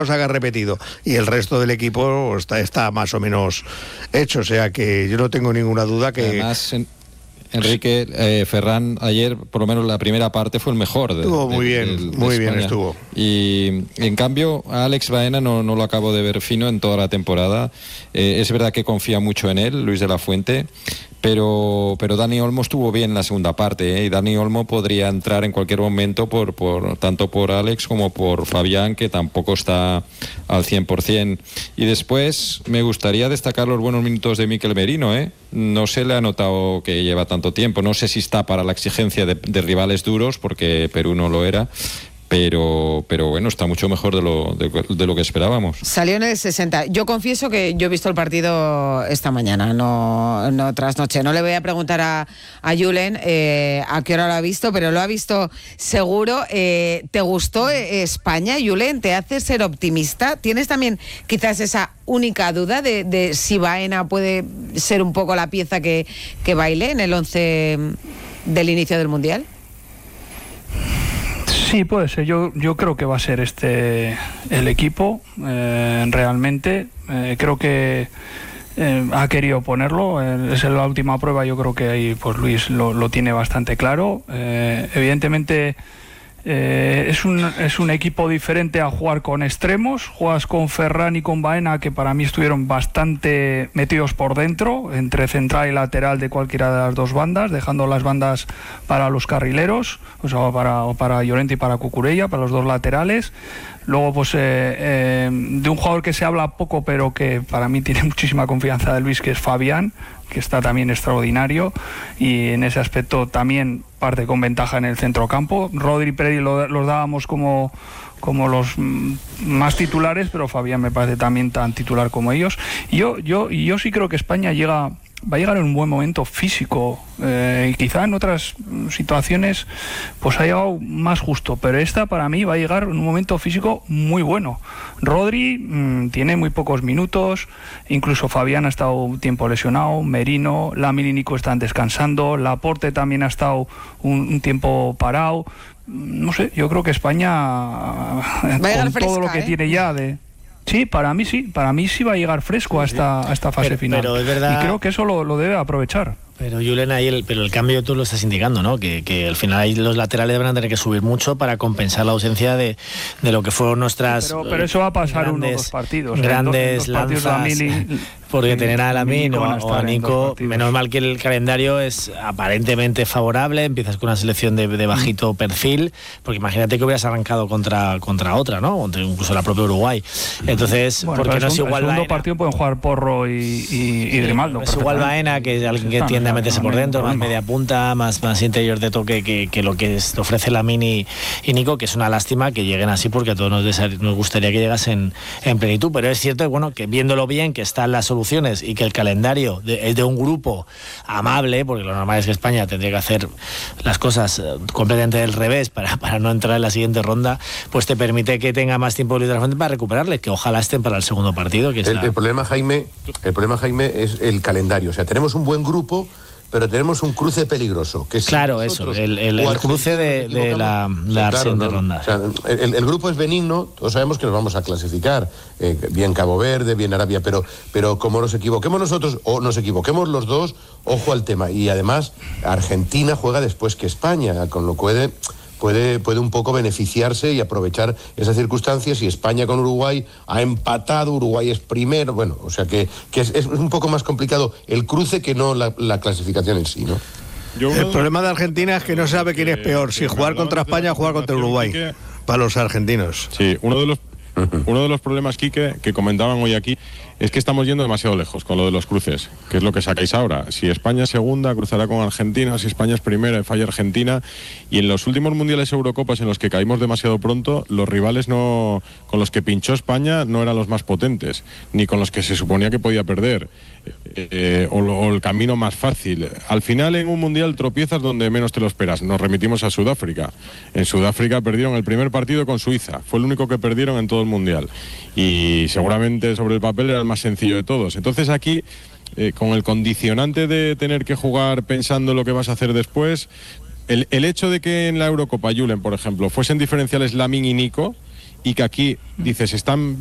haga repetido, y el resto del equipo está más o menos hecho, o sea que yo no tengo ninguna duda que... Además, Enrique, Ferran ayer, por lo menos la primera parte, fue el mejor. Estuvo muy bien estuvo. Y en cambio, a Alex Baena no lo acabo de ver fino en toda la temporada. Es verdad que confía mucho en él, Luis de la Fuente, pero Dani Olmo estuvo bien en la segunda parte, y Dani Olmo podría entrar en cualquier momento tanto por Alex como por Fabián, que tampoco está al 100%. Y después me gustaría destacar los buenos minutos de Mikel Merino, No se le ha notado que lleva tanto tiempo, no sé si está para la exigencia de rivales duros, porque Perú no lo era, pero bueno, está mucho mejor de lo que esperábamos. Salió en el 60. Yo confieso que yo he visto el partido esta mañana, no trasnoche. No le voy a preguntar a Julen a qué hora lo ha visto, pero lo ha visto seguro. ¿Te gustó España, Julen? ¿Te hace ser optimista? ¿Tienes también quizás esa única duda de si Baena puede ser un poco la pieza que baile en el 11 del inicio del Mundial? Sí, puede ser. Yo creo que va a ser el equipo, realmente. Creo que ha querido ponerlo. Es la última prueba, yo creo que ahí pues Luis lo tiene bastante claro. Evidentemente es un equipo diferente a jugar con extremos. Juegas con Ferran y con Baena, que para mí estuvieron bastante metidos por dentro, entre central y lateral de cualquiera de las dos bandas, dejando las bandas para los carrileros, o sea, para Llorente y para Cucurella, para los dos laterales. Luego, pues, de un jugador que se habla poco, pero que para mí tiene muchísima confianza de Luis, que es Fabián, que está también extraordinario, y en ese aspecto también parte con ventaja en el centrocampo. Rodri y Pedri los dábamos como los más titulares, pero Fabián me parece también tan titular como ellos. Y yo sí creo que España va a llegar en un buen momento físico, y quizá en otras situaciones pues ha llegado más justo, pero esta para mí va a llegar en un momento físico muy bueno. Rodri tiene muy pocos minutos, incluso Fabián ha estado un tiempo lesionado, Merino, Lamine y Nico están descansando, Laporte también ha estado un tiempo parado. No sé, yo creo que España, con todo lo que tiene ya de... Sí, para mí sí va a llegar fresco a esta fase final. Pero es verdad... Y creo que eso lo debe aprovechar. Pero Julen, ahí el cambio tú lo estás indicando, ¿no? Que al final ahí los laterales van a tener que subir mucho para compensar la ausencia de lo que fueron nuestras... Pero eso va a pasar uno o dos partidos. Grandes lanzas. Porque tener a Lamine o a Nico, menos mal que el calendario es aparentemente favorable, empiezas con una selección de bajito perfil, porque imagínate que hubieras arrancado contra otra, ¿no? Incluso la propia Uruguay. Entonces, bueno, porque no es igual Baena. El segundo partido pueden jugar Porro y Grimaldo. Es igual Baena, que es alguien que tiende a meterse por dentro, más media punta, más interior de toque que lo que ofrece Lamine y Nico, que es una lástima que lleguen así, porque a todos nos gustaría que llegasen en plenitud. Pero es cierto que viéndolo bien, que están las soluciones y que el calendario es de un grupo amable, porque lo normal es que España tendría que hacer las cosas completamente del revés para no entrar en la siguiente ronda, pues te permite que tenga más tiempo libre para recuperarle, que ojalá estén para el segundo partido. El problema, Jaime, es el calendario. O sea, tenemos un buen grupo, pero tenemos un cruce peligroso. Que claro, eso, el cruce de la siguiente ronda. O sea, el grupo es benigno, todos sabemos que nos vamos a clasificar, bien Cabo Verde, bien Arabia, pero como nos equivoquemos nosotros o nos equivoquemos los dos, ojo al tema. Y además, Argentina juega después que España, con lo que puede un poco beneficiarse y aprovechar esas circunstancias. Y España con Uruguay ha empatado, Uruguay es primero, bueno, o sea que es un poco más complicado el cruce que no la clasificación en sí, ¿no? El problema de Argentina es que no sabe quién es peor, si jugar contra España o jugar contra Uruguay, para los argentinos. Sí, uno de los problemas, Quique, que comentaban hoy aquí, es que estamos yendo demasiado lejos con lo de los cruces, que es lo que sacáis ahora. Si España es segunda, cruzará con Argentina; si España es primera, falla Argentina. Y en los últimos mundiales Eurocopas en los que caímos demasiado pronto, los rivales con los que pinchó España no eran los más potentes, ni con los que se suponía que podía perder, o el camino más fácil. Al final, en un mundial tropiezas donde menos te lo esperas. Nos remitimos a Sudáfrica. En Sudáfrica perdieron el primer partido con Suiza, fue el único que perdieron en todo el mundial, y seguramente sobre el papel era el más sencillo de todos. Entonces aquí, con el condicionante de tener que jugar pensando lo que vas a hacer después, el hecho de que en la Eurocopa, Julen, por ejemplo, fuesen diferenciales Lamine y Nico, y que aquí dices, están